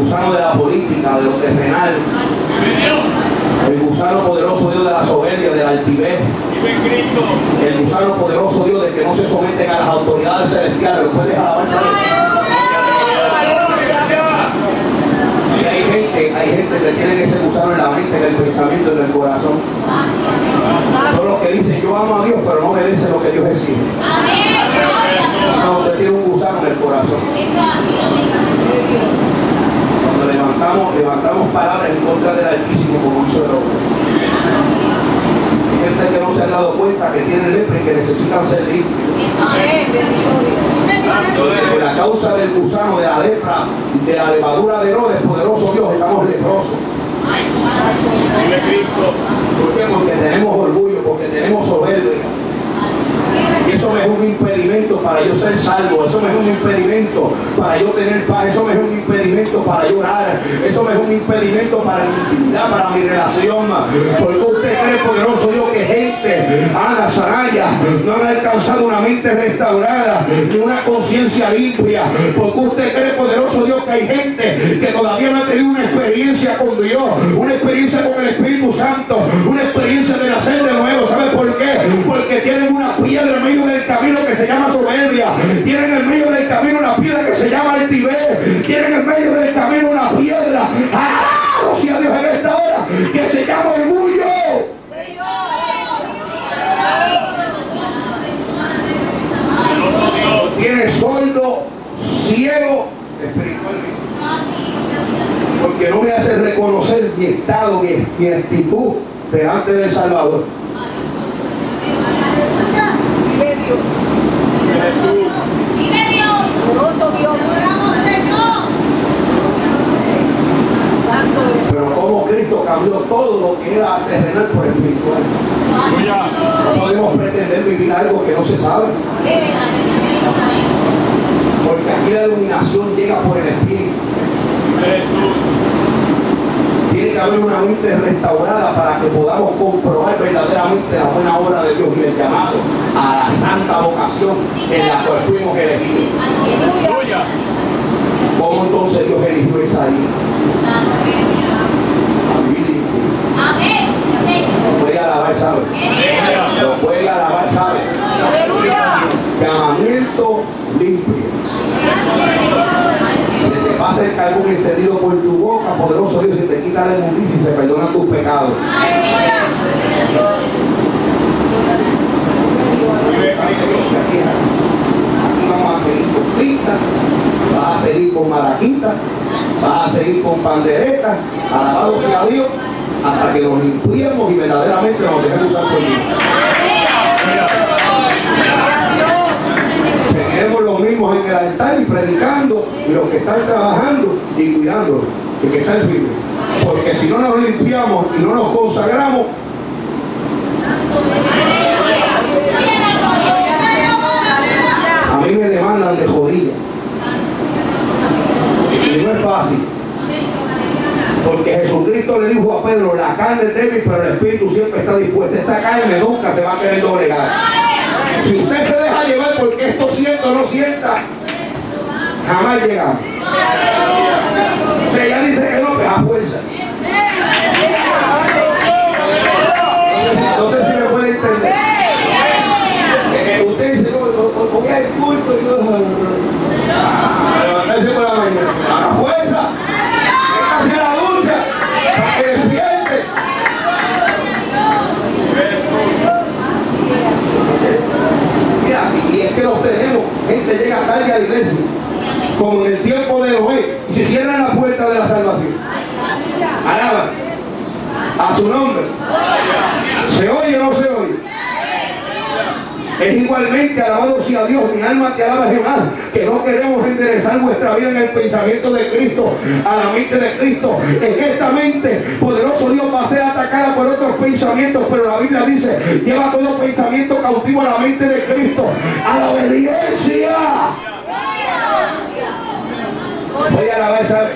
gusano de la política, de lo terrenal, el gusano poderoso Dios de la soberbia, de la altivez, el gusano poderoso Dios de que no se someten a las autoridades celestiales. ¿Lo puedes alabar? Y hay gente que tiene ese gusano en la mente, en el pensamiento, en el corazón. Son los que dicen yo amo a Dios, pero no merecen lo que Dios exige. No, usted tiene un gusano en el corazón. Cuando levantamos palabras en contra del Altísimo, como hizo el hombre. Hay gente que no se han dado cuenta que tienen lepra y que necesitan ser limpios. Por la causa del gusano, de la lepra, de la levadura de Herodes, poderoso Dios, estamos leprosos. ¿Por qué? Porque tenemos orgullo, porque tenemos soberbia. Y eso me es un impedimento para yo ser salvo. Eso me es un impedimento para yo tener paz. Eso me es un impedimento para yo orar. Eso me es un impedimento para mi intimidad, para mi relación. Porque usted cree, poderoso Dios, que gente, Ana, Saraya, no han alcanzado una mente restaurada ni una conciencia limpia. Porque usted cree, poderoso Dios, que hay gente que todavía no ha tenido una experiencia con Dios, una experiencia con el Espíritu Santo, una experiencia de nacer de nuevo. ¿Sabe por qué? Porque tienen una piedra en medio del camino que se llama soberbia. Tienen en medio del camino una piedra que se llama altivez. Tienen en medio del camino una piedra, alabado sea Dios en esta hora, que se llama orgullo. Tiene sordo, ciego espiritualmente, porque no me hace reconocer mi estado, mi actitud delante del Salvador. Vive Dios. Pero como Cristo cambió todo lo que era terrenal por espiritual. No podemos pretender vivir algo que no se sabe. Porque aquí la iluminación llega por el Espíritu. Tiene que haber una mente restaurada para que podamos comprobar verdaderamente la buena obra de Dios y el llamado a la santa vocación en la cual fuimos elegidos. ¿Cómo entonces Dios eligió a Isaías? A vivir limpio. Lo puede alabar, ¿sabe? Lo puede alabar, ¿sabe? Llamamiento limpio. Se te pasa el carbón encendido por tu boca, poderoso Dios, y te quita la inmundicia y se perdonan tus pecados. Aquí vamos a seguir con pistas, vas a seguir con maraquitas, vas a seguir con panderetas, alabado sea Dios, hasta que nos limpiemos y verdaderamente nos dejemos usar por Dios. Seguiremos los mismos en el altar y predicando, y los que están trabajando y cuidando, y que están firmes. Porque si no nos limpiamos y no nos consagramos, a mí me demandan de jodilla. Y no es fácil. Porque Jesucristo le dijo a Pedro, la carne es débil, pero el Espíritu siempre está dispuesto. Esta carne nunca se va a querer doblegar. Si usted se deja llevar porque esto siento o no sienta, jamás llegamos. Si ella dice que no, pues a fuerza. No sé si me puede entender. Usted dice, no, hoy hay culto y no. Levantarse por la mañana. A la fuerza. Hacia la ducha. Para que despierte. Mira, y es que los tenemos. Gente llega tarde a la iglesia, como en el tiempo de Noé, y se cierran la puerta de la salvación. Alaban a su nombre. ¿Se oye o no se oye? Es igualmente, alabado sea Dios, mi alma te alaba, Jehová, que no queremos enderezar vuestra vida en el pensamiento de Cristo, a la mente de Cristo. En esta mente, poderoso Dios, va a ser atacada por otros pensamientos, pero la Biblia dice, lleva todo pensamiento cautivo a la mente de Cristo, a la obediencia. Voy a alabar, ¿sabe?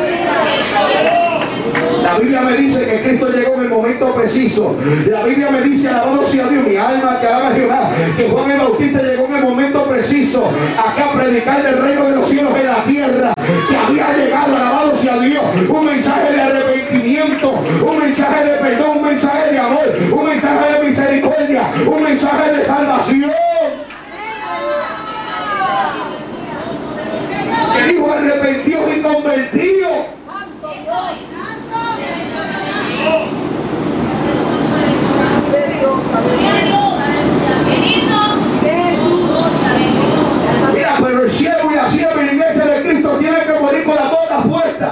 La Biblia me dice que Cristo llegó en el momento preciso. La Biblia me dice, alabado sea Dios, mi alma que alaba a Jehová, que Juan el Bautista llegó en el momento preciso acá a predicar del reino de los cielos en la tierra, que había llegado, alabado sea Dios, convertidos. Mira, pero el siervo y la sierva en la iglesia de Cristo tiene que morir con las botas puestas,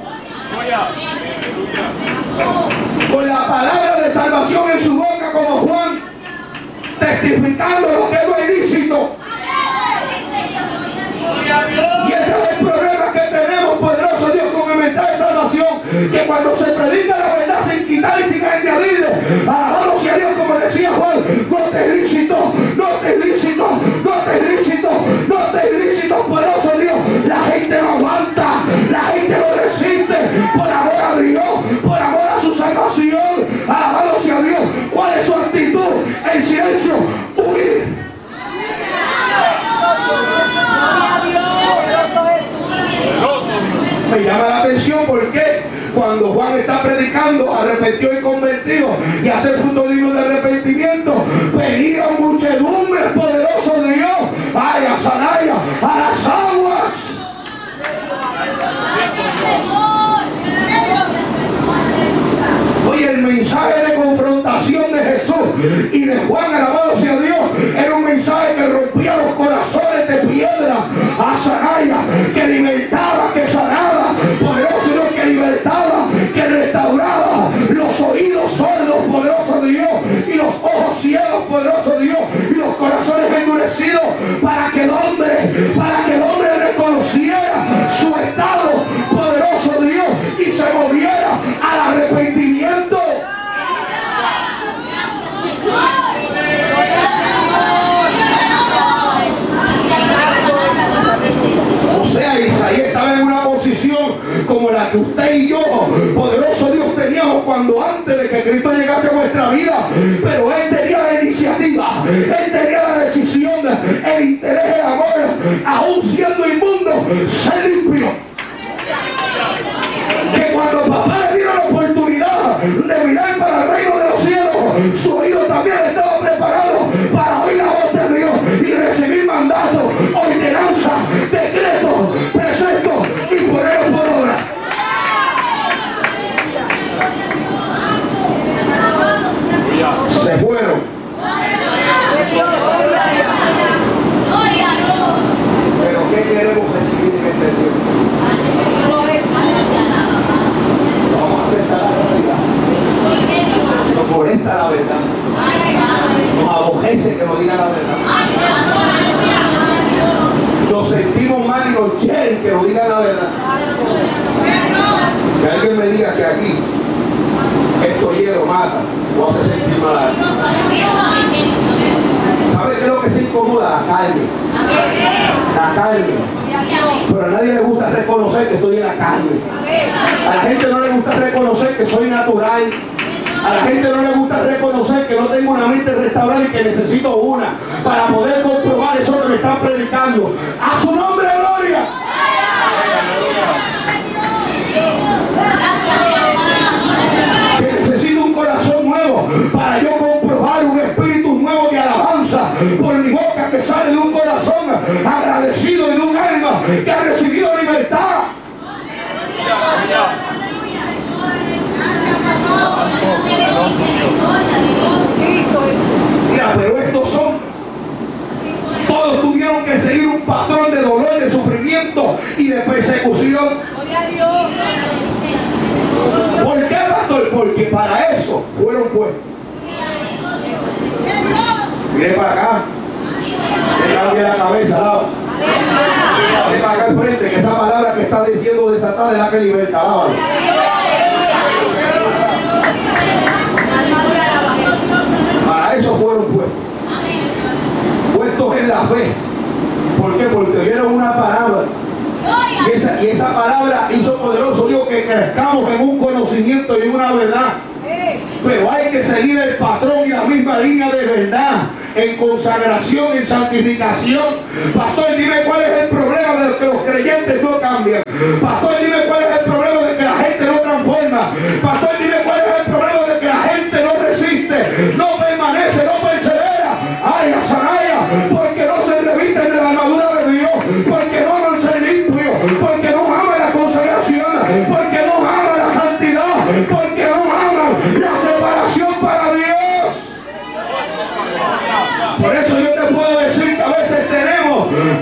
con la palabra de salvación en su boca, como Juan, testificando lo que no es ilícito. Y ese es el problema que tenemos, poderoso Dios, con el mensaje de salvación, que cuando se predica la verdad sin quitar y sin añadirle, alabado sea Dios, como decía Juan, no te es ilícito, no te es ilícito, no te es ilícito, no te es ilícito, poderoso Dios. La gente no aguanta, la gente no resiste, por amor a Dios, por amor a su salvación. Alabado sea Dios. ¿Cuál es su actitud? En silencio, huir. Me llama la atención porque cuando Juan está predicando arrepentido y convertido y hacer fruto digno de arrepentimiento, venían muchedumbres, poderosos de Dios, ay, a Saraya, a las aguas. Oye, el mensaje de confrontación de Jesús y de Juan, alabado sea Dios, era un mensaje que rompía los corazones de piedra a Saraya, que libertaba, que sanaba, poderoso Dios, que libertaba, que restauraba los oídos sordos, poderoso Dios, y los ojos ciegos, poderoso Dios, y los corazones endurecidos, para que el hombre reconociera su estado, poderoso Dios, y se moviera al arrepentimiento. O sea, Isaías estaba en una posición como la que usted y yo, poderoso Dios, teníamos cuando antes de que Cristo llegase a nuestra vida. Pero Él tenía la iniciativa, Él tenía la decisión, el interés, el amor, aún siendo inmundo, se limpió. Que cuando papá le dio la oportunidad de mirar para el reino de los cielos, su oído también estaba preparado para oír la voz de Dios y recibir mandatos, ordenanzas, decretos, preceptos y ponerlos por obra. Se fueron. Pero ¿qué queremos recibir en este tiempo? Vamos a aceptar la realidad. Nos molesta la verdad. Nos abojece que nos diga la verdad. Nos sentimos mal y nos hieren que nos digan la verdad. Que alguien me diga que aquí esto hiero mata o hace sentir mal a alguien. ¿Sabe qué es lo que se incomoda? La carne. La carne. Pero a nadie le gusta reconocer que estoy en la carne. A la gente no le gusta reconocer que soy natural. A la gente no le gusta reconocer que no tengo una mente restaurada y que necesito una para poder comprobar eso que me están predicando. ¡A su nombre, gloria! Que necesito un corazón nuevo para yo comprobar un espíritu nuevo de alabanza por mi boca, que sale de un corazón agradecido y de un alma que ha recibido libertad. Mira, pero estos son, todos tuvieron que seguir un patrón de dolor, de sufrimiento y de persecución. ¿Por qué, pastor? Porque para eso fueron puestos. Mire para acá, le cambie la cabeza, lava. Mire para acá al frente, que esa palabra que está diciendo desatada es la que liberta, lávalo. Para eso fueron puestos. Puestos en la fe. ¿Por qué? Porque oyeron una palabra. Y esa palabra hizo poderoso Dios que crezcamos en un conocimiento y una verdad. Pero hay que seguir el patrón y la misma línea de verdad, en consagración, en santificación. Pastor, dime cuál es el problema de que los creyentes no cambian. Pastor,